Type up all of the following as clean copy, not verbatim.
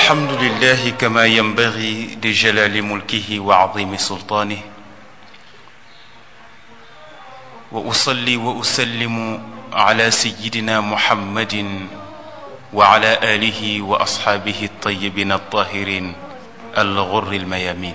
الحمد لله كما ينبغي لجلال ملكه وعظيم سلطانه، وأصلي وأسلم على سيدنا محمد وعلى آله وأصحابه الطيبين الطاهرين الغر الميامين،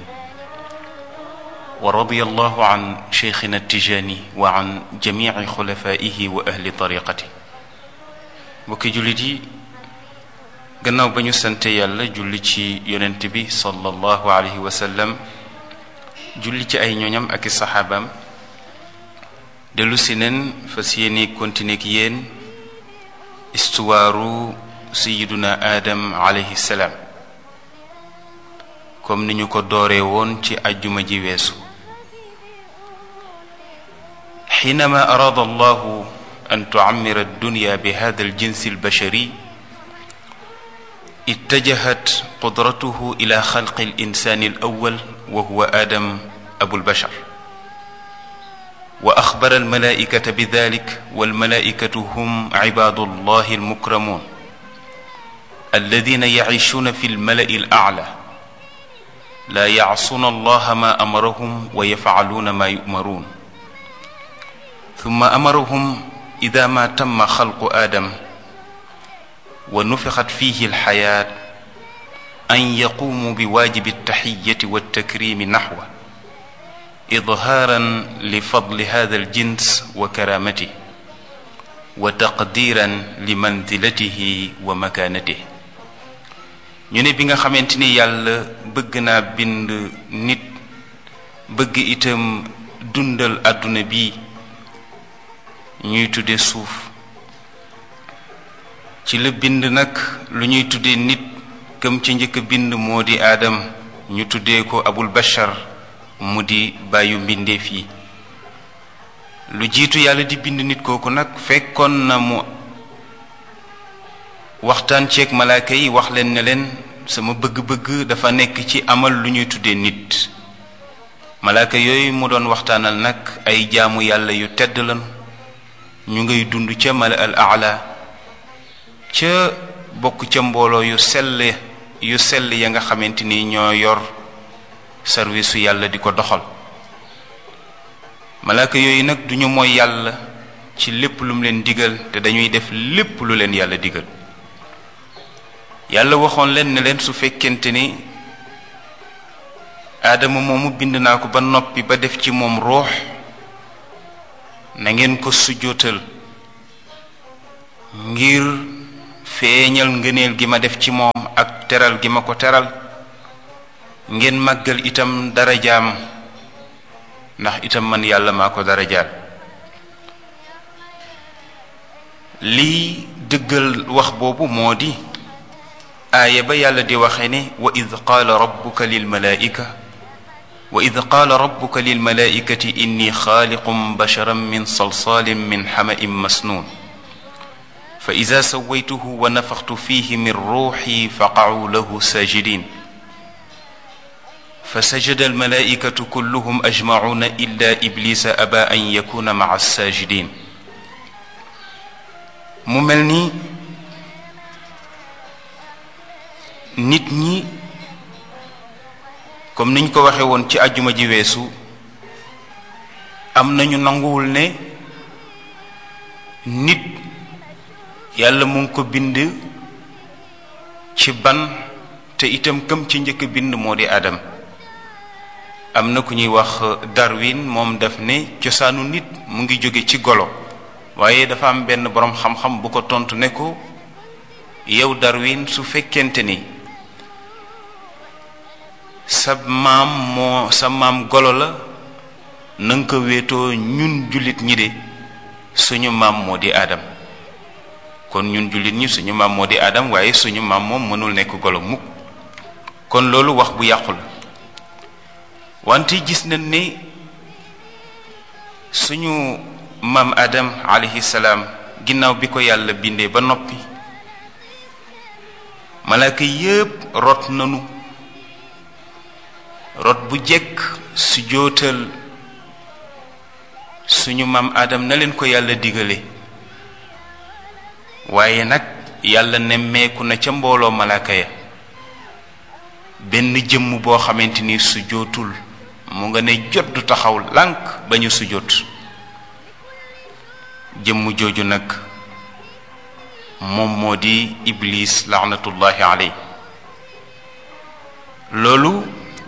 ورضي الله عن شيخنا التجاني وعن جميع خلفائه وأهل طريقته. mbokki jullit yi, gannaaw ba ñu sante yàlla julli ci yonent bi sallallahu alayhi wa sallam, julli ci ay ñoñam ak i saxaabaam, dellu si neen fas yéene continuer ak yéen istuwaaru sayiduna Adam alayhi salaam, comme ni ñu ko dooree woon ci ajjuma ji weesu. xiinama araada allahu an tuammira addunya bi hada aljinsi albashari اتجهت قدرته إلى خلق الإنسان الأول وهو آدم أبو البشر، وأخبر الملائكة بذلك، والملائكة هم عباد الله المكرمون الذين يعيشون في الملأ الأعلى لا يعصون الله ما أمرهم ويفعلون ما يؤمرون. ثم أمرهم إذا ما تم خلق آدم ونفخت فيه الحياة أن يقوموا بواجب التحية والتكريم نحوه، إظهارا لفضل هذا الجنس وكرامته وتقديرا لمنزلته ومكانته. ñu ne bi nga xamante ni yàlla bëgg naa bind nit, bëgg itam dundal àdduna bi ñuy tudde suuf, ci la bind nag lu ñuy tuddee nit. këm ci njëkk bind moo di aadam, ñu tuddee ko abul bashar, mu di bàyyu mbindeef yi. lu jiitu yàlla di bind nit kooku nag fekkoon na mu waxtaan ceeg malaaka yi, wax leen ne leen sama bëgg-bëgg dafa nekk ci amal lu ñuy tuddee nit. malaaka yooyu mu doon waxtaanal nag ay jaamu yàlla yu tedd lan, ñu ngay dund ca mala al aala, ca bokk ca mbooloo yu sell ya nga xamante ni ñoo yor service su yàlla di ko doxal. malaaka yooyu nag duñu mooy yàlla ci lépp lu mu leen digal, te dañuy def lépp lu leen yàlla digal. yàlla waxoon leen ne leen su fekkente ni aadama moomu bind naa ko ba noppi ba def ci moom ruux, na ngeen ko sujjootal ngir feeñal ngëneel gi ma def ci moom ak teral gi ma ko teral, ngeen màggal itam darajaam, ndax itam man yàlla maa ko darajaal. lii dëggal wax boobu moo di aaya ba yàlla di waxe ne wa id qaala rabbuka lilmalaikati inni xaaliqum basharan min salsalin min xama'in masnuun fa ida sawaytuhu wa nafaxtu fihi min ruuxi faqacuu lahu saajidin fa sajada almalaikatu kulluhum ajmacuuna illa iblisa aba an yakuna maca saajidin. mu mel ni nit ñi, comme niñ ko waxe woon ci àjjuma ji weesu, am nañu nanguwul ne nit yàlla mu ngi ko bind ci ban, te itam këm ci njëkk bind moo di Adam. am na ku ñuy wax Darwin, moom daf ne cosaanu nit mu ngi jóge ci golo, waaye dafa am benn boroom xam-xam bu ko tontu ne ko yow Darwin, su fekkente ni sa maam golo la, na nga ko wéetoo ñun jullit ñi de suñu maam moo di Adam. kon ñun jullit ñi suñu maam moo di Adam, waaye suñu maam moom mënul nekk golo mukk. kon loolu wax bu yàqu la. wante gis nañ ne suñu maam Adam alayhi salaam, ginnaaw bi ko yàlla bindee ba noppi, malaaka yépp rot nanu rot bu jekk su jootal suñu maam Adam na leen ko yàlla digale. waaye nag yàlla nemmeeku na ca mbooloo malaaka ya benn jëmm boo xamante ni sujootul mu nga ne jot du taxaw lànk ba ñu sujoot. jëmm jooju nag moom moo di iblis laanatullahi aley. loolu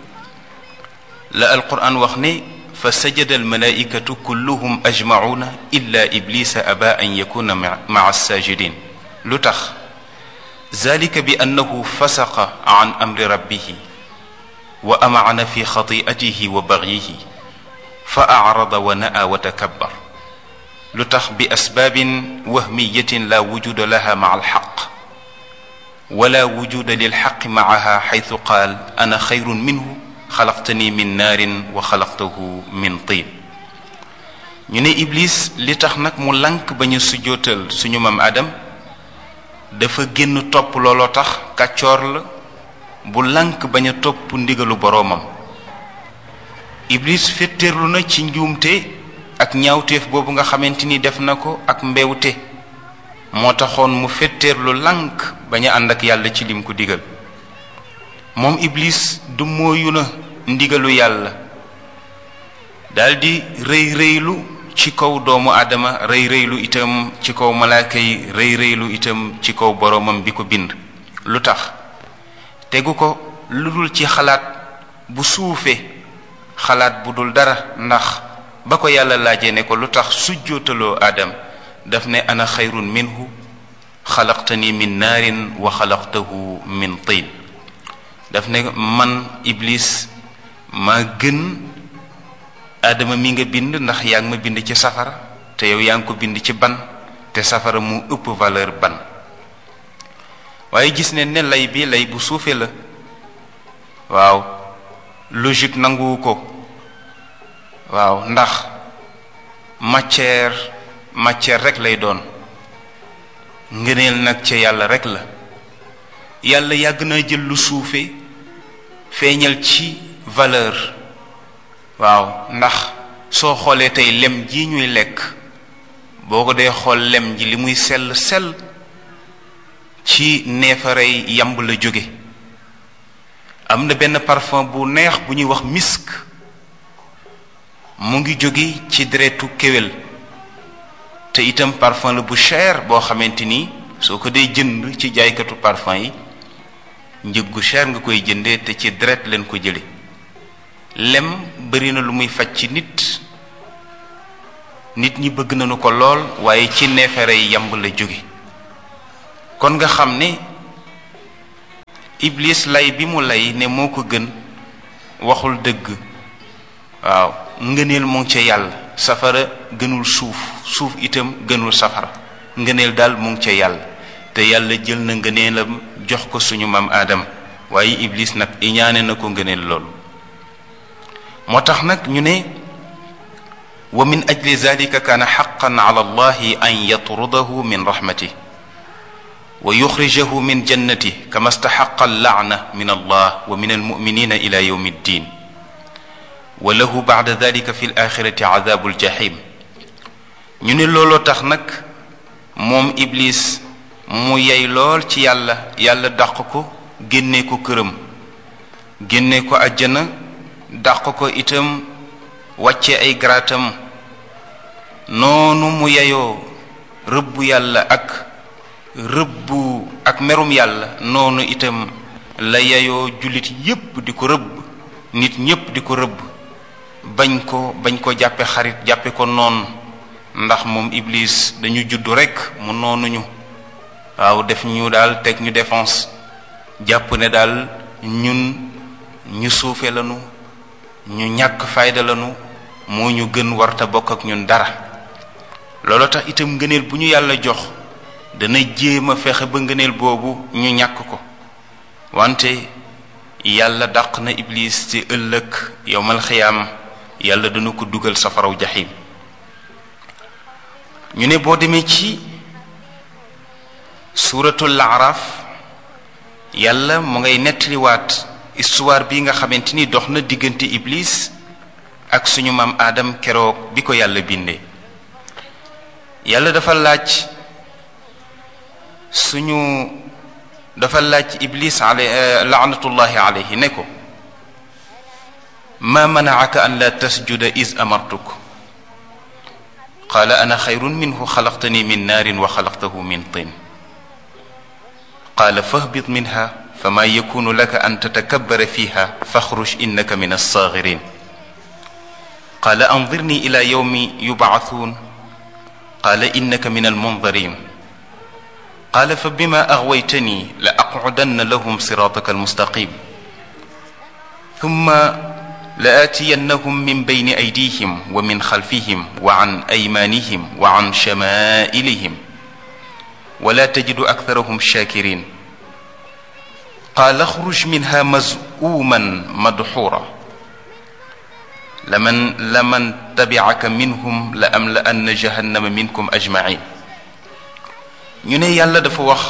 la alquran wax ne fa sajada almalaikatu kulluhum ajmacuuna illa iblisa aba an yakuna maca alsajidin. lu tax zalika bi annahu fasaqa an amri rabbihi wa amacana fi xati'atihi wa bagyihi fa acrada wa na'a wa takabbar. lu tax bi asbaabin wahmiyatin la wujuda laha maca alxaq wala wujuda lilxaqi macaha xaytu qaal ana xayrun minhu xalaqtani min naarin wa xalaqtahu min tiin. ñu ne iblis li tax nag mu lank ba ñu sujjootal suñu maam Adam dafa génn topp looloo tax kàccoor la bu lank bañ a topp ndigalu boroomam. iblis féttéerlu na ci njuumte ak ñaawteef boobu nga xamante ni def na ko ak mbewte moo taxoon mu féttéerlu lank bañ a ànd ak yàlla ci lim ko digal. moom iblis du mooyu na ndigalu yàlla daldi rëy rëylu ci kaw doomu aadama, rëy rëylu itam ci kaw malaaka yi, rëy rëylu itam ci kaw boroomam bi ko bind. lu tax tegu ko lu dul ci xalaat bu suufe, xalaat bu dul dara. ndax ba ko yàlla laajee ne ko lu tax sujjootaloo aadam daf ne ana xayrun minhu xalaqtani min naarin wa xalaqtahu min tiin. daf ne man iblis maa gën aadama mi nga bind ndax yaa ngi ma bind ci safara te yow yaa ngi ko bind ci ban te safara mu ëpp valeur ban. waaye gis ne lay bi lay bu suufee la. waaw logique nanguwu ko. waaw ndax matière rek lay doon. ngëneel nag ca yàlla rek la. yàlla yàgg na jël lu suufe feeñal ci valeur. waaw ndax soo xoolee tey lem ji ñuy lekk boo ko dee xool lem ji li muy sell ci neefarey yamb la jóge. am na benn parfum bu neex bu ñuy wax misk mu ngi jóge ci deretu kéwél te itam parfum la bu cher boo xamante ni soo ko dee jënd ci jaaykatu parfum yi njëg gu cher nga koy jëndee te ci deret leen ko jële. lem bari na lu muy faj ci nit ñi bëgg nañu ko lool waaye ci neefere yi yamb la jóge. kon nga xam ne iblis lay bi mu lay ne moo ko gën waxul dëgg. waaw ngëneel mu ngi ca yàlla. safara gënul suuf itam gënul safara. ngëneel daal mu ngi ca yàlla te yàlla jël na ngëneelam jox ko suñu maam Adam waaye iblis nag iñaane na ko ngëneel loolu. moo tax nag ñu ne wa min ajli zalika kaana xaqan ala allahi an yatrudahu min rahmatih wa yuxrijahu min jannatih kama staxaqa allaana min allah wa min almuminina ila yawmi ddin wa lahu bacda dalika fi alaxirati cadabu aljahim. ñu ne looloo tax nag moom iblis mu yey lool ci yàlla dàq ko génne ko këram, génne ko àjjana, dàq ko itam wàcce ay garaatam. noonu mu yeyoo rëbbu yàlla ak merum yàlla noonu itam la yeyoo jullit yépp di ko rëbb, nit ñépp di ko rëbb, bañ ko jàppe xarit, jàppe ko noonu. ndax moom iblis dañu juddu rekk mu noonuñu. waaw def ñu daal teg ñu défense, jàpp ne daal ñun ñu suufe lanu, ñu ñàkk fayda lanu, moo ñu gën warta bokk ak ñun dara. loolu tax itam ngëneel bu ñu yàlla jox dana jéem a fexe ba ngëneel boobu ñu ñàkk ko. wante yàlla dàq na iblis ci ëllëg yowmal xiyaam yàlla dana ko dugal safaraw jaxim. ñu ne boo demee ci suuratul Araf yàlla mu ngay nettaliwaat histoire bi nga xamante ni dox na diggante iblis ak suñu maam Adam keroog bi ko yàlla bindee. yàlla dafa laaj suñu dafa laaj iblis laanatullahi alayhi ne ko ma manaaka an la tasjuda is amartuk qaala ana xayrun minhu xalaqtani min naarin wa xalaqtahu min tin qaala fahbit minha fama yakunu laka an tatakabbara fiha faxruj innaka min alsaagirin qaala anzirni ila yawmi yubcathuun qaala innaka min almundarin qaala fa bima aghwaytani la aqcudanna lahum siraataka almustaqim thumma la aatiyannahum min bayni aydihim wa min xalfihim wa an aymanihim wa an shamaa'ilihim wa la tajidu aktharahum shakirin qaala axruj minha maz'uuman madxuura laman tabi'aka minhum la amla'anna jahannama minkum ajma'in. ñu ne yàlla dafa wax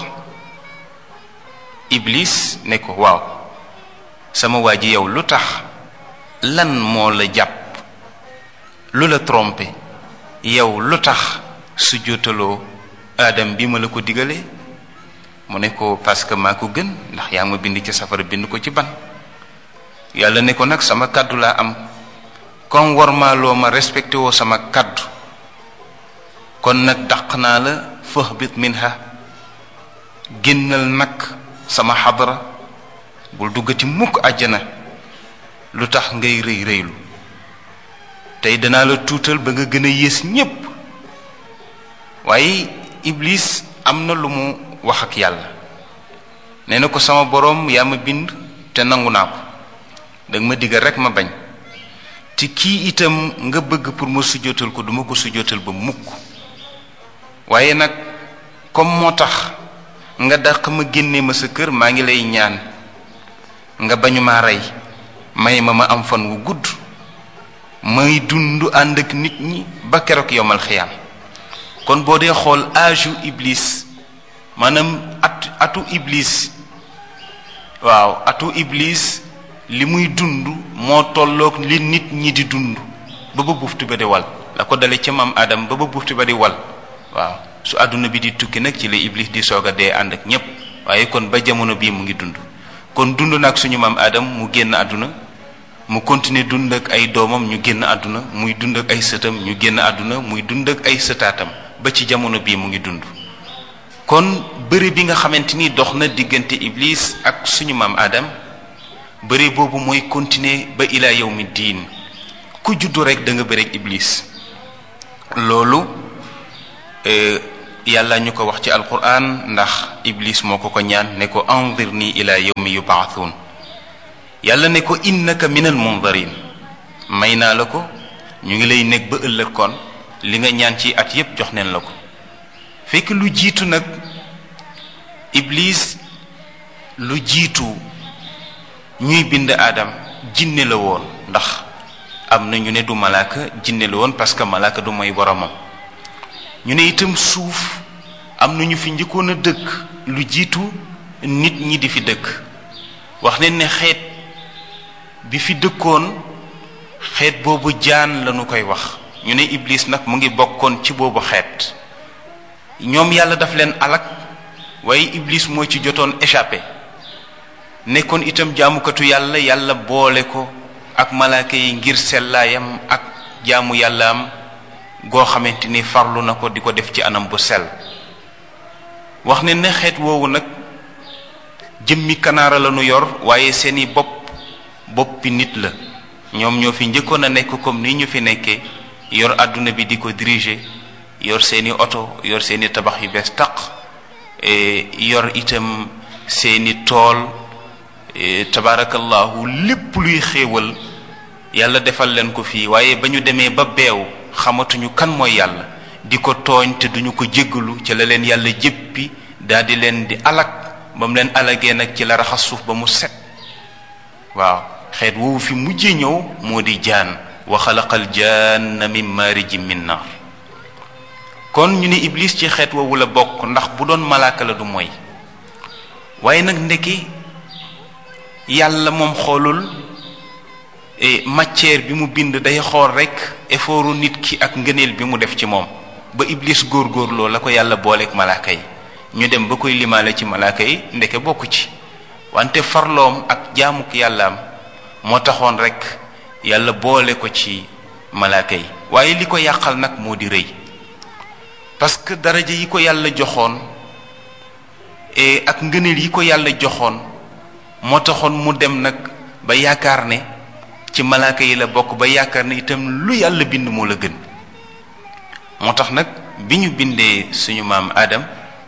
iblis ne ko waaw sama waa ji yow lu tax lan moo la jàpp lu la trompé yow lu tax su jootaloo aadam bi ma la ko digalee mu ne ko parce que maa ko gën ndax yaa ma bind ci safara bind ko ci ban. yàlla ne ko nag sama kàddu laa am comme warmaaloo ma respecté woo sama kàddu kon nag dàq naa la fahbit minha génnal nag sama xadara bul duggati mukk àjjana lu tax ngay rëy rëylu tey danaa la tuutal ba nga gën a yées ñépp. waaye iblis am na lu mu wax ak yàlla nee na ko sama boroom yaa ma bind te nangu naa ko danga ma digal rekk ma bañ te kii itam nga bëgg pour ma sujjóotal ko duma ko sujjóotal ba mukk waaye nag comme moo tax nga dàq ma génne ma sa kër maa ngi lay ñaan nga bañu maa rey may ma am fan wu gudd may dund ànd ak nit ñi ba keroog yomal xiyaam. kon boo dee xool âge iblis maanaam atu iblis waaw atu iblis li muy dund moo tolloog li nit ñi di dund ba buftu ba di wal la ko dale ca maam Adam ba buftu ba di wal waaw su àdduna bi di tukki nag ci la iblis di soog a dee ànd ak ñépp waaye kon ba jamono bii mu ngi dund. kon dund nag suñu maam Adam mu génn àdduna mu continuer dund ak ay doomam ñu génn àdduna muy dund ak ay sëtam ñu génn àdduna muy dund ak ay sëtaatam ba ci jamono bii mu ngi dund. kon bëri bi nga xamante ni dox na diggante iblis ak suñu maam Adam bëri boobu mooy continuer ba ila yawmi diin ku juddu rek da nga bëri ak iblis. loolu yàlla ñu ko wax ci alquran ndax iblis moo ko ñaan ne ko anzirni ila yawmi yub'athun. yàlla ne ko innaka minal mundarin may naa la ko ñu ngi lay nekk ba ëllëg kon li nga ñaan ci at yépp jox neen la ko. fekk lu jiitu nag iblis lu jiitu ñuy bind Adam jinne la woon ndax am na ñu ne du malaaka jinne la woon parce que malaaka du mooy boromam. ñu ne itam suuf am na ñu fi njëkkoon a dëkk lu jiitu nit ñi di fi dëkk. wax nañ ne xeet bi fi dëkkoon xeet boobu jaan lañu koy wax. ñu ne iblis nag mu ngi bokkoon ci boobu xeet. ñoom yàlla daf leen alak waaye iblis moo ci jotoon échappé nekkoon itam jaamukatu yàlla yàlla boole ko ak malaaka yi ngir sellaayam ak jaamu yàllaam goo xamante ni farlu na ko di ko def ci anam bu sell. wax ne ne xeet woowu nag jëmmi kanaara la nu yor waaye seeni boppi nit la. ñoom ñoo fi njëkkoon a nekk comme ni ñu fi nekkee yor àdduna bi di ko diriger yor seeni oto yor seeni tabax yu bees taq yor itam seeni tool tabarakallahu lépp luy xéewal yàlla defal leen ko fii. waaye ba ñu demee ba beew xamatuñu kan mooy yàlla di ko tooñ te duñu ko jéggalu ci la leen yàlla jéppi daal di leen di alak ba mu leen alagee nag ci la raxas suuf ba mu set. waaw xeet woowu fi mujjee ñëw moo di jaan wa xalaqal jaanna min maarijin min naar. kon ñu ne iblis ci xeet woowu la bokk ndax bu doon malaaka la du mooy. waaye nag ndeki yàlla moom xoolul matière bi mu bind day xool rekk effortu nit ki ak ngëneel bi mu def ci moom ba iblis góorgóorloo la ko yàlla booleeg malaaka yi ñu dem ba koy limaale ci malaaka yi ndeke bokku ci wante farloom ak jaamuk yàllaam moo taxoon rek yàlla boole ko ci malaaka yi waaye li ko yàqal nag moo di rëy parce que daraja yi ko yàlla joxoon ak ngëneel yi ko yàlla joxoon moo taxoon mu dem nag ba yaakaar ne ci malaaka yi la bokk ba yaakaar ne itam lu yàlla bind moo la gën moo tax nag bi ñu bindee suñu maam Adam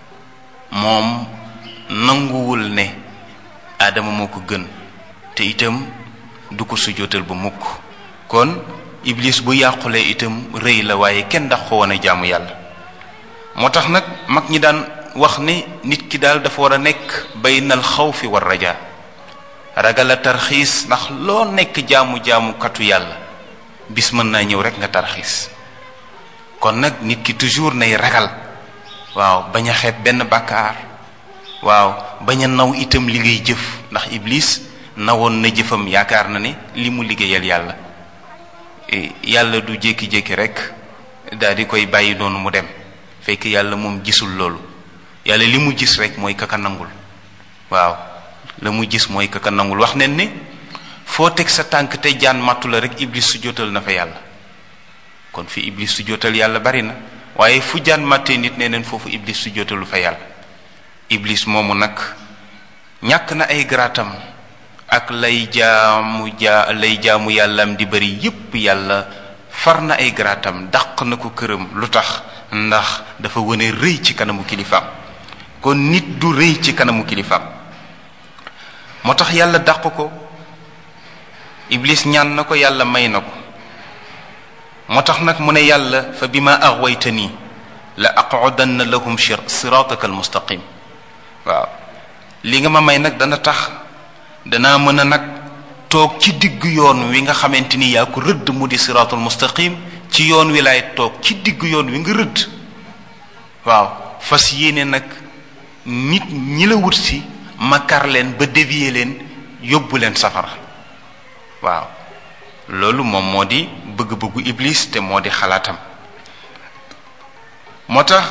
moom nanguwul ne Adama moo ko gën te itam du ko sujjóotal ba mukk kon Iblis bu yàqulee itam rëy la waaye kenn ndax ko woon a jaamu yàlla moo tax nag mag ñi daan wax ne nit ki daal dafa war a nekk baynal xawfi war rajaa ragal a tarxiis ndax loo nekk jaamu katu yàlla bis mën naa ñëw rek nga tarxiis kon nag nit ki toujours nay ragal waaw bañ a xeeb benn bàkkaar waaw bañ a naw itam li ngay jëf ndax Iblis nawoon na jëfam yaakaar na ne li mu liggéeyal yàlla yàlla du jékki-jékki rek daal di koy bàyyi noonu mu dem fekk yàlla moom gisul loolu yàlla li mu gis rek mooy kaka nangul waaw la mu gis mooy kaka nangul wax nen ne foo teg sa tànk te jaan màttu la rek Iblis su jotal na fa yàlla kon fi Iblis su jotal yàlla bari na waaye fu jaan màttee nit nee neen foofu Iblis su jotalu fa yàlla Iblis moomu nag ñàkk na ay garaatam ak lay jaamu yàllam di bari yépp yàlla far na ay garaatam dàq na ko këram lu tax ndax dafa wone rëy ci kanamu kilifaam kon nit du rëy ci kanamu kilifaam moo tax yàlla dàq ko Iblis ñaan na ko yàlla may na ko moo tax nag mu ne yàlla fa bima aghwaytani la aq'udanna lahum sirataka almustaqim waaw li nga ma may nag dana tax danaa mën a nag toog ci diggu yoon wi nga xamante ni yaa ko rëdd mu di siratul mustaqim ci yoon wi laay toog ci diggu yoon wi nga rëdd waaw fas yéene nag nit ñi la wut si ma kar leen ba dévier leen yóbbu leen safara waaw loolu moom moo di bëgg-bëggu Iblis te moo di xalaatam moo tax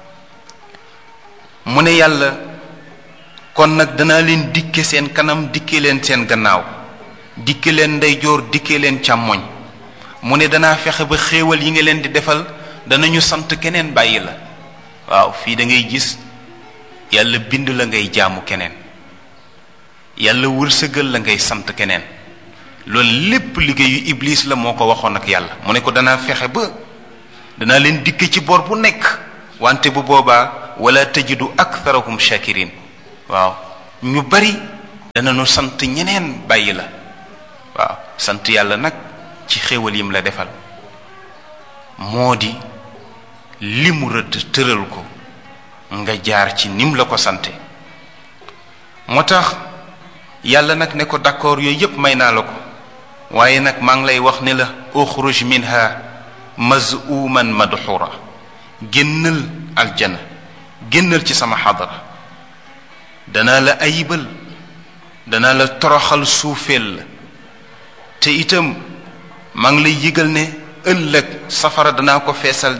mu ne yàlla kon nag danaa leen dikke seen kanam dikke leen seen gannaaw dikke leen ndeyjoor dikke leen càmmoñ mu ne danaa fexe ba xéewal yi nga leen di defal danañu sant keneen bàyyi la waaw fii da ngay gis yàlla bind la ngay jaamu keneen yàlla wërsëgal la ngay sant keneen loolu lépp liggéeyu Iblis la moo ko waxoon ak yàlla mu ne ko danaa fexe ba danaa leen dikke ci bor bu nekk wante bu boobaa wala tajidu aktharahum shakirin waaw ñu bari danañu sant ñeneen bàyyi la waaw sant yàlla nag ci xéewal yim la defal moo di li mu rëdd tëral ko nga jaar ci nim la ko sante moo tax yàlla nag ne ko d'accord yooyu yépp may naa la ko waaye nag maa ngi lay wax ne la uxruj minha mazuman madxura génnal aljana génnal ci sama xadara danaa la ayibal danaa la toroxal suufeel la te itam maa ngi lay yëgal ne ëllëg safara danaa ko feesal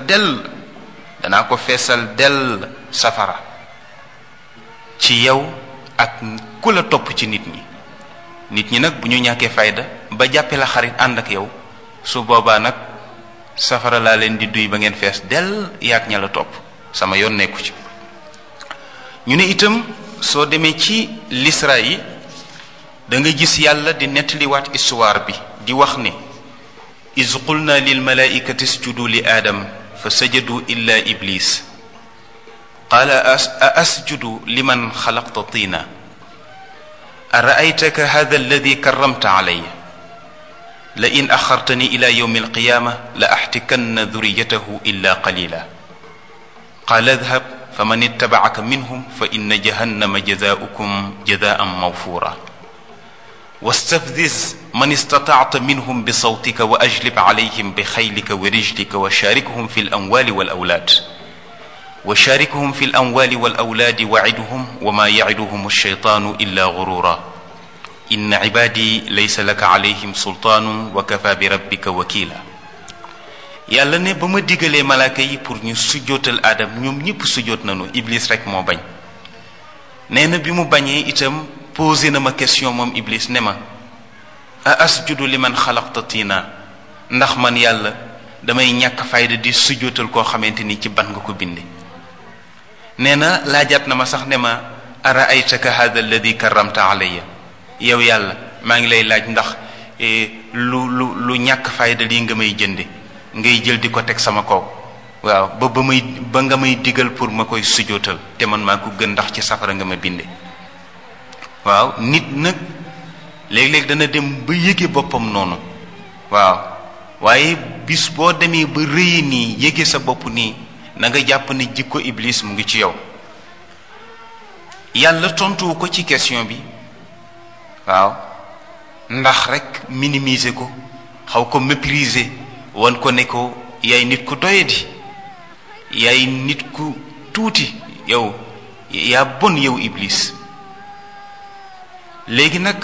dell safara ci yow ak ku la topp ci nit ñi nag bu ñu ñàkkee fayda ba jàppe la xarit ànd ak yow su boobaa nag safara laa leen di duy ba ngeen fees dell yaag ña la topp sama yoon nekku ci ñu ne itam soo demee ci l'Isra yi da nga gis yàlla di nettaliwaat histoire bi di wax ne iz qulna lil malaikati isjudu li aadam fa sajadu illa iblis qaala a asjudu liman xalaqta tiina araaytaka hada alladi karramta alayya la in axartani ila yawmi alqiyama la axtikanna duriyatahu illa qalila qaala adhab faman ittabacaka minhum fa inna jahannama jazaaukum jazaan mawfura واستفزز من استطعت منهم بصوتك وأجلب عليهم بخيلك ورجلك وشاركهم في الأموال والأولاد وعدهم وما يعدهم الشيطان إلا غرورا إن عبادي ليس لك عليهم سلطان وكفى بربك وكيلا yàlla ne ba ma digalee malaaka yi pour ñu sujjootal aadam ñoom ñëpp sujjoot nañu iblis rek moo bañ. nee na bi mu bañee itam posé na ma question moom iblis ne ma a asjudu liman xalaqta tiina, ndax man yàlla damay ñàkk fayda di sujjootal koo xamante ni ci ban nga ko binde. nee na laajaat na ma sax ne ma ara aytaka hada alladi karramta alayya, yow yàlla maa ngi lay laaj ndax lu ñàkk fayda lii nga may jënde ngay jël di ko teg sama kaw, waaw ba nga may digal pour ma koy sujjootal te man maa ko gën ndax ci safara nga ma binde. waaw nit nag léeg-léeg dana dem ba yëge boppam noonu, waaw waaye bis boo demee ba rëyi nii yëge sa bopp nii na nga jàpp ne jikko iblis mu ngi ci yow. yàlla tontuwu ko ci question bi, waaw ndax rek minimiser ko, xaw ko mépriser, wan ko ne ko yaay nit ku doyadi, yaay nit ku tuuti, yow yaa bon yow iblis. léegi nag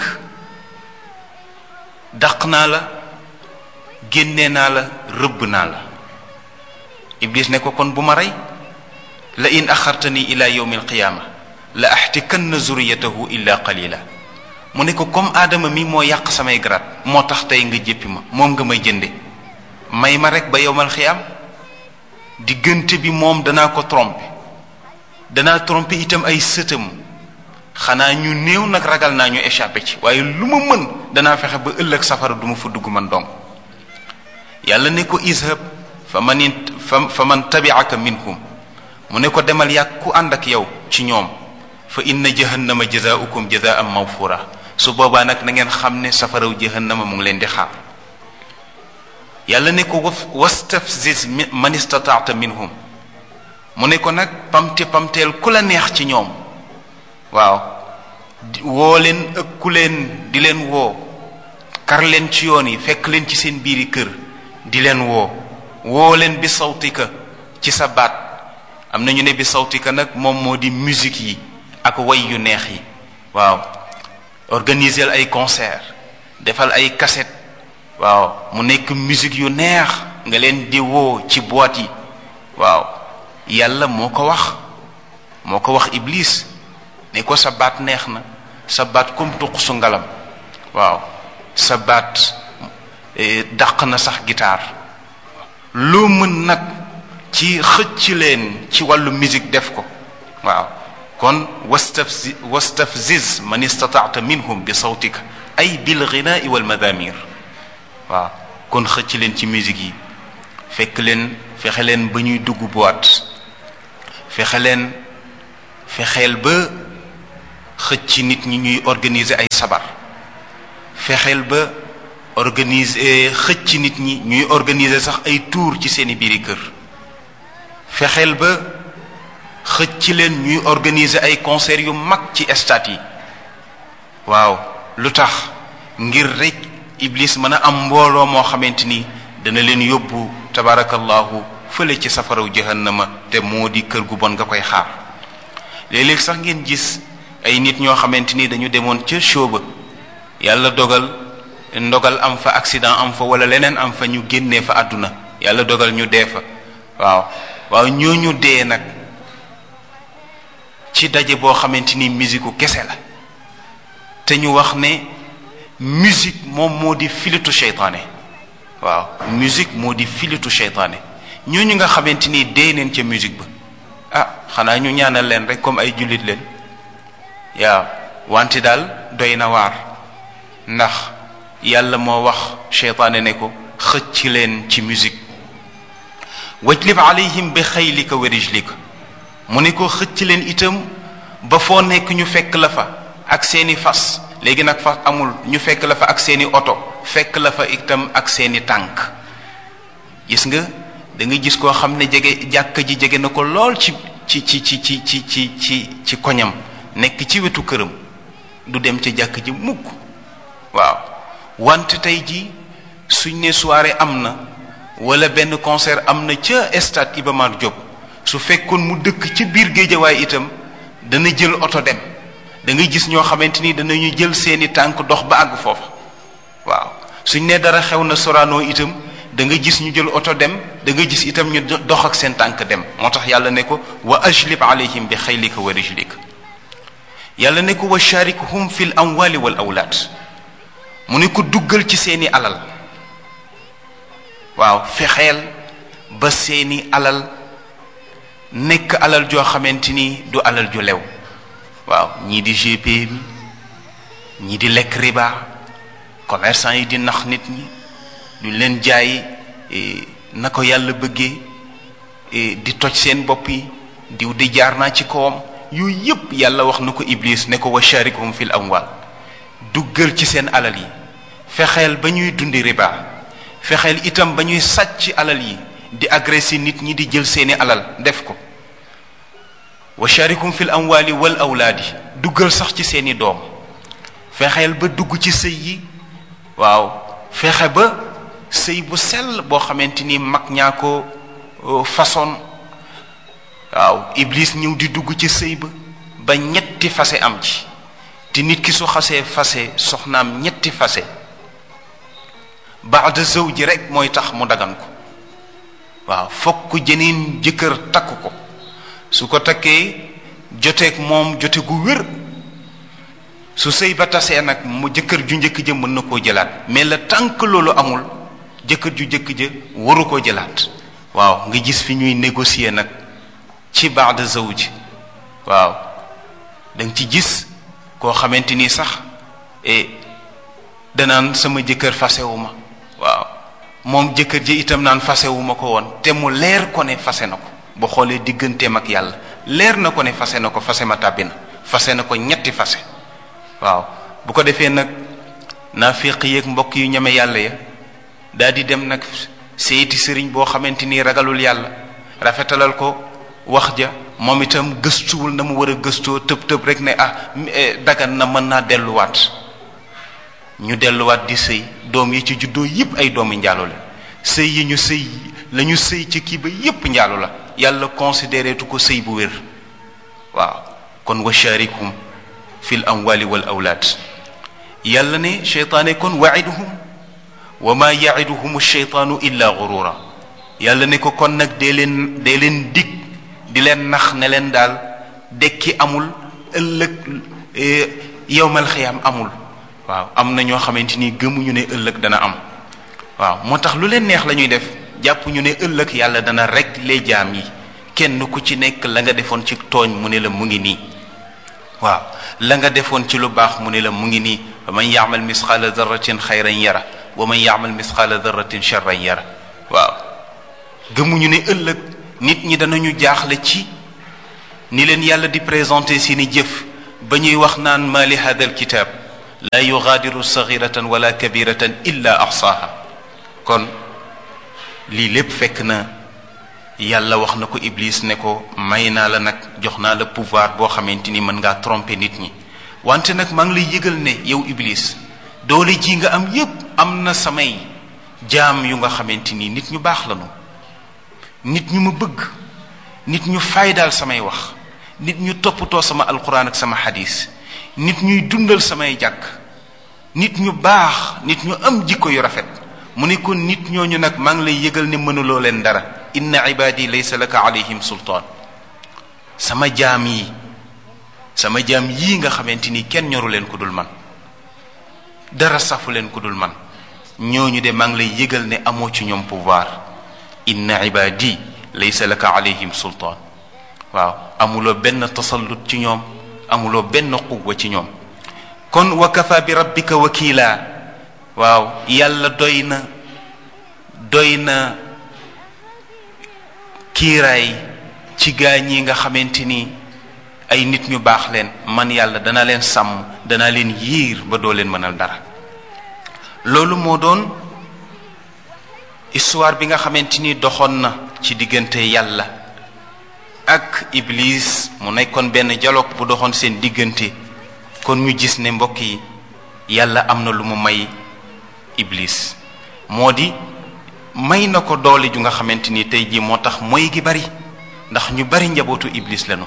dàq naa la, génne naa la, rëbb naa la. iblis ne ko kon bu ma rey, la in axartani ila yawmi alqiyaama la axtikanna zuriyatahu illa qalila. mu ne ko comme aadama mi moo yàq samay garaat moo tax tey nga jéppi ma, moom nga may jënde, may ma rek ba yowmal xiyaam. diggante bi moom danaa ko tromper, danaa tromper itam ay sëtam. xanaa ñu néew nag ragal naa ñu échappé ci, waaye lu ma mën danaa fexe ba ëllëg safara du ma fa dugg man dong. yàlla ne ko izhab fa man tabi'aka minhum, mu ne ko demal yàgg ku ànd ak yow ci ñoom, fa inna jahannama jazaa'ukum jazaa'an mawfura. su boobaa nag na ngeen xam ne safaraw jahannama mu ngi leen di xaar. yàlla ne ko wastafziz man istata'ta minhum, mu ne ko nag pamteel ku la neex ci ñoom, waaw woo leen ëkku leen, di leen woo, kar leen ci yoon yi, fekk leen ci seen biiri kër, di leen woo leen bi sawtika, ci sa baat. am na ñu ne bi sawtika nag moom moo di musique yi ak way yu neex yi, waaw organiser ay concert, defal ay cassette, waaw mu nekk musique yu neex nga leen di woo ci boîte yi. waaw yàlla moo ko wax iblis ne ko sa baat neex na, sa baat comme tuq su ngalam, waaw sa baat dàq na sax guitare. loo mën nag ci xëcc leen ci wàllu musique def ko. waaw kon wastafziz man istata'ta minhum bi sawtika ay bil ghina'i wal madamir. waaw kon xëcc leen ci musique yi, fexe leen ba ñuy dugg boîte, fexeel ba xëcc nit ñi ñuy organiser ay sabar, fexeel ba xëcc nit ñi ñuy organiser sax ay tour ci seeni biiri kër, fexeel ba xëcc leen ñuy organiser ay concert yu mag ci stade yi. waaw lu tax? ngir rek iblis mën a am mbooloo moo xamante ni dana leen yóbbu tabarakallahu fële ci safaraw jahannama, te moo di kër gu bon nga koy xaar. léeg-léeg sax ngeen gis ay nit ñoo xamante ni dañu demoon ca show ba, yàlla ndogal am fa, accident am fa, wala leneen am fa, ñu génnee fa àdduna, yàlla dogal ñu dee fa. waaw ñooñu dee nag ci daje boo xamante ni musique kese la, te ñu wax ne musique moom moo di filitu seytaane. waaw musique moo di filitu seytaane. ñooñu nga xamante ni dee neen ca musique ba, xanaa ñu ñaanal leen rek comme ay jullit leen. wante daal doy na waar, ndax yàlla moo wax seytaane ne ko xëcc leen ci musique. wajlib alayhim bi xaylika wa rijlika, mu ne ko xëcc leen itam ba foo nekk ñu fekk la fa ak seeni fas. léegi nag fas amul, ñu fekk la fa ak seeni oto, fekk la fa itam ak seeni tànk. gis nga da nga gis koo xam ne jàkka ji jege na ko lool ci koñam, nekk ci wetu këram, du dem ca jàkka ji mukk. waaw wante tey ji suñ ne soirée am na wala benn concert am na ca stade Iba Mar Diop, su fekkoon mu dëkk ci biir Géejawaay itam dana jël oto dem. da ngay gis ñoo xamante ni danañu jël seeni tànk dox ba àgg foofa. waaw suñ ne dara xew na Sorano itam da nga gis ñu jël oto dem, da nga gis itam ñu dox ak seen tànk dem. moo tax yàlla ne ko wa ajlib alayhim bi xaylika wa rijlika. yàlla ne ko wa sharikhum fil amwali wal awlaad, mu ne ko duggal ci seeni alal. waaw, fexeel ba seeni alal nekk alal joo xamante ni du alal ju lew. waaw, ñii di GP bi, ñii di lekk riba, commerçant yi di nax nit ñi, duñ leen jaay na ko yàlla bëggee, di toj seen bopp yi, diw di jaar naa ci kawam. yooyu yépp yàlla wax na ko Iblis ne ko wa sharikhum fil amwal, duggal ci seen alal yi, fexeel ba ñuy dundi riba, fexeel itam ba ñuy sàcc alal yi, di agressé nit ñi, di jël seeni alal def ko. wa sharikhum fil amwali wal awlaadi, duggal sax ci seeni doom, fexeel ba dugg ci sëy yi. waaw, fexe ba sëy bu sell boo xamante ni mag ñaa ko façon. waaw, Iblis ñëw di dugg ci sëy ba ñetti fase am ci, te nit ki su xasee fase soxnaam ñetti fase, baada zawji rek mooy tax mu dagan ko. waaw, fokk jeneen jëkkër takk ko, su ko takkee joteeg moom jote gu wér. su sëy ba tasee nag mu jëkkër ju njëkk ja mën na koo jëlaat, mais le tant que loolu amul jëkkër ju njëkk ja waru koo jëlaat. waaw, nga gis fi ñuy négocier nag ci baada zawji. waaw, da nga ci gis koo xamante ni sax danaan sama jëkkër fasewu ma. waaw, moom jëkkër ji itam naan fasewu ma ko woon, te mu leer ko ne fase na ko. bu xoolee digganteem ak yàlla leer na ko ne fase na ko, fase ma tàbbi na, fase na ko ñetti fase. waaw, bu ko defee nag naafiq yeeg mbokk yu ñeme yàlla ya daal di dem nag seeti sëriñ boo xamante ni ragalul yàlla, rafetalal ko wax ja, moom itam gëstuwul na mu war a gëstoo, tëb rek ne dagan na, mën naa delluwaat. ñu delluwaat di sëy, doom yi ci juddoo yépp ay doomi njaalo la. sëy yi ñu sëy la ñu sëy ci kii ba yépp njaalo la. yàlla considéré tu ko sëy bu wér. waaw, kon wa sharikhum fil amwali wal awlaad. yàlla ne cheytaane kon waiduhum wa ma yaiduhum cheytaanu illa gurura. yàlla ne ko kon nag dee leen dig, di leen nax ne leen daal dekki amul, ëllëg yowmal xiyaam amul. waaw, am na ñoo xamante ni gëmuñu ne ëllëg dana am. waaw, moo tax lu leen neex la ñuy def, jàpp ñu ne ëllëg yàlla dana régler jaam yi, kenn ku ci nekk la nga defoon ci tooñ mu ne la mu ngi nii. waaw, la nga defoon ci lu baax mu ne la mu ngi nii. wa man yaamal misqaala darratin xayran yara wa man yaamal misqaala darratin charran yara. waaw, gëmuñu ne ëllëg nit ñi danañu jaaxle ci ni leen yàlla di présenté seeni jëf, ba ñuy wax naan ma li hada al kitab la yugaadiru saghiratan wala kabiratan illa ahsaha. kon lii lépp fekk na yàlla wax na ko Iblis ne ko may naa la nag, jox naa la pouvoir boo xamante ni mën ngaa tromper nit ñi. wante nag maa ngi lay yëgal ne yow Iblis, doole ji nga am yépp am na samay jaam yu nga xamante ni nit ñu baax lañu, nit ñu ma bëgg, nit ñu faydaal samay wax, nit ñu toppatoo sama alquran ak sama xadis, nit ñuy dundal samay jàkk, nit ñu baax, nit ñu am jikko yu rafet. mu ne ko nit ñooñu nag maa ngi lay yëgal ne mënuloo leen dara. inna ibadi laysa laka alayhim sultaan. sama jaam yii nga xamante ni kenn ñoru leen ku dul man, dara safu leen ku dul man, ñooñu de maa ngi lay yëgal ne amoo ci ñoom pouvoir. inna ibadi laysa laka alayhim sultaan. waaw, amuloo benn tasallut ci ñoom, amuloo benn quwwa ci ñoom. kon wa kafa bi rabbika wakila. waaw, yàlla doy na kiiraay ci gaañ yi nga xamante ni ay nit ñu baax leen. man yàlla dana leen sàmm, dana leen yiir ba doo leen mënal dara. loolu moo doon histoire bi nga xamante ni doxoon na ci diggante yàlla ak Iblis. mu nekkoon benn dialogue bu doxoon seen diggante. kon ñu gis ne mbokk yi, yàlla am na lu mu may Iblis, moo di may na ko doole ju nga xamante ni tey jii moo tax mooy gi bari. ndax ñu bari njabootu Iblis lañu,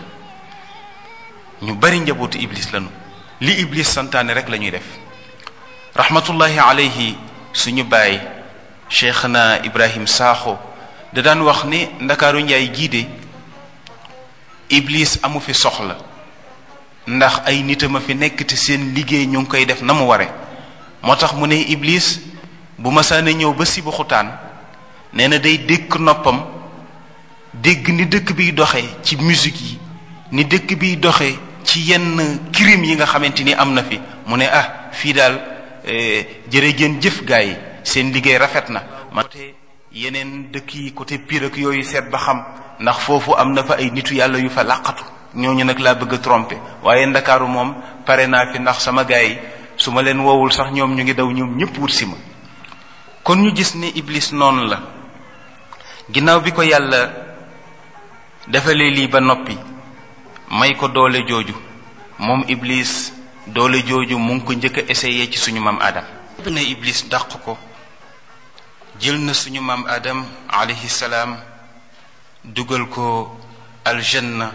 li Iblis santaane rek la ñuy def. rahmatullahi alayhi suñu baay Cheikhna Ibrahim Sakho da daan wax ne ndakaaru njaay gii de Iblis amu fi soxla ndax ay nitama fi nekk te seen liggéey ñu ngi koy def na mu ware moo tax mu ne Iblis bu masaana ñëw ba si bu xutaan nee na day dékk noppam dégg ni dëkk biy doxee ci musique yi ni dëkk biy doxee ci yenn crime yi nga xamante ni am na fi mu ne ah fii daal jërëjën jëf gaa yi seen liggéey rafet na ma te yeneen dëkk yi côté Pire ak yooyu seet ba xam ndax foofu am na fa ay nitu yàlla yu fa làqatu ñooñu nag laa bëgg a tromper waaye ndakaaru moom pare naa fi ndax sama gaa yi su ma leen woowul sax ñoom ñu ngi daw ñoom ñëpp wut si ma kon ñu gis ne Iblis noonu la ginnaaw bi ko yàlla defalee lii ba noppi may ko doole jooju moom Iblis doole jooju mu ngi ko njëkk a essayé ci suñu maam Adam ne Iblis dàq ko jël na suñu maam Adam alayhi salaam dugal ko aljanna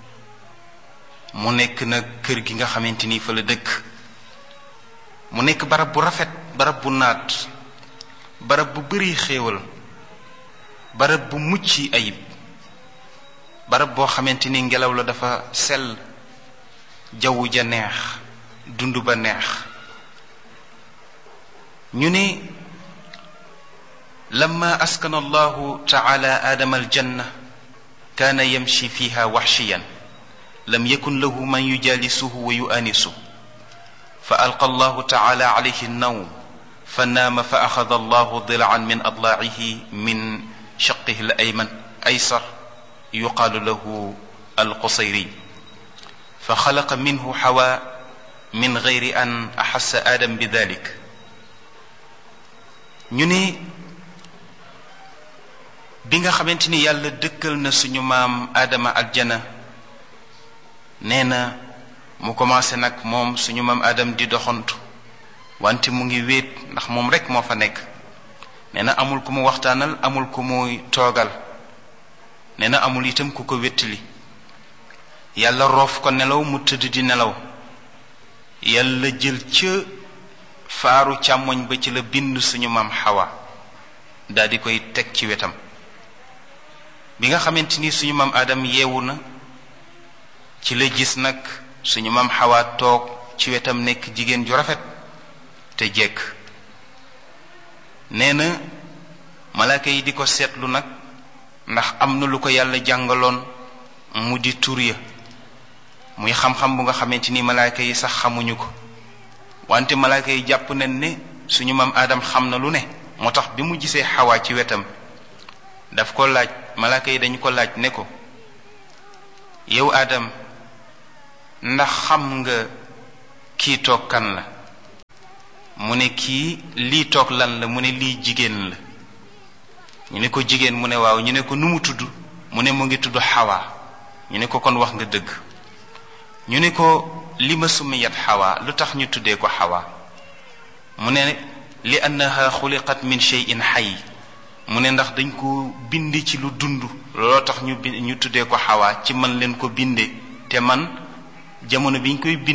mu nekk nag kër gi nga xamante ni fa la dëkk mu nekk barab bu rafet barab bu naat barab bu bari xéewal barab bu mucc ayib barab boo xamante ni ngelaw la dafa sell jaww ja neex dund ba neex ñu ne lamma askana allahu taala aadama aljanna kaana yamshi fiha waxshiyan lam yakun lahu man yujalisuhu wa yu'anisu fa alqa allahu taala alayhi annawm fa naama fa axada allahu dilaan min adlaacihi min shaqihi al ayman aysar yuqaalu lahu alqusayri fa xalaqa minhu xawa min gayri an axassa aadam bi dalik ñu ne bi nga xamante ni yàlla dëkkal na suñu maam Adama aljana nee na mu commencé nag moom suñu maam Adam di doxantu wante mu ngi wéet ndax moom rek moo fa nekk nee na amul ku mu waxtaanal amul ku muy toogal nee na amul itam ku ko wéttali yàlla roof ko nelaw mu tëdd di nelaw yàlla jël ca faaru càmmoñ ba ci la bind suñu maam Hawa daal di koy teg ci wetam bi nga xamante ni suñu maam Adam yeewu na ci la gis nag suñu maam Hawa toog ci wetam nekk jigéen ju rafet te jekk nee na malaaka yi di ko seetlu nag ndax am na lu ko yàlla jàngaloon mu di tur ya muy xam-xam bu nga xamante ni malaaka yi sax xamuñu ko wante malaaka yi jàpp nañ ne suñu maam Adam xam na lu ne moo tax bi mu gisee Hawa ci wetam daf ko laaj malaaka yi dañu ko laaj ne ko yow Adam ndax xam nga kii toog kan la mu ne kii lii toog lan la mu ne lii jigéen la ñu ne ko jigéen mu ne waaw ñu ne ko nu mu tudd mu ne mu ngi tudd Hawa ñu ne ko kon wax nga dëgg ñu ne ko li ma sumiyat Hawa lu tax ñu tuddee ko Hawa mu ne li annaha xuliqat min shay'in hayy mu ne ndax dañ ko bind ci lu dund looloo tax ñu tuddee ko Hawa ci man leen ko bindee te man jamono biñ koy bind